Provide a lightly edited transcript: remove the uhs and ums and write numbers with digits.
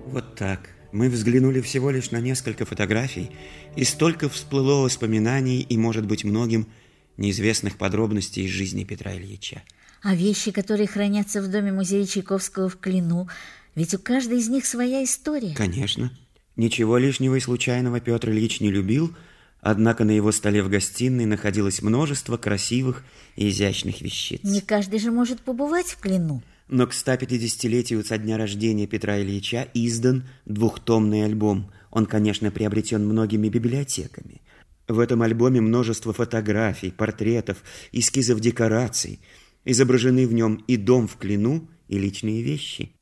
Вот так. Мы взглянули всего лишь на несколько фотографий, и столько всплыло воспоминаний и, может быть, многим неизвестных подробностей из жизни Петра Ильича. А вещи, которые хранятся в доме-музее Чайковского в Клину, ведь у каждой из них своя история. Конечно. Ничего лишнего и случайного Петр Ильич не любил, однако на его столе в гостиной находилось множество красивых и изящных вещиц. Не каждый же может побывать в Клину. Но к 150-летию со дня рождения Петра Ильича издан двухтомный альбом. Он, конечно, приобретен многими библиотеками. В этом альбоме множество фотографий, портретов, эскизов декораций. Изображены в нем и дом в Клину, и личные вещи.